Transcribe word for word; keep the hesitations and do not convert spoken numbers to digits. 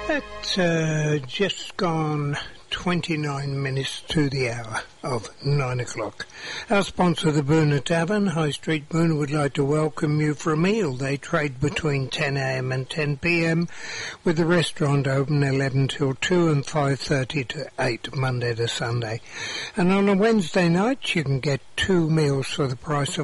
At uh, just gone twenty-nine minutes to the hour of nine o'clock. Our sponsor, the Boona Tavern, High Street Boona, would like to welcome you for a meal. They trade between ten a m and ten p m with the restaurant open eleven till two and five thirty to eight, Monday to Sunday. And on a Wednesday night, you can get two meals for the price of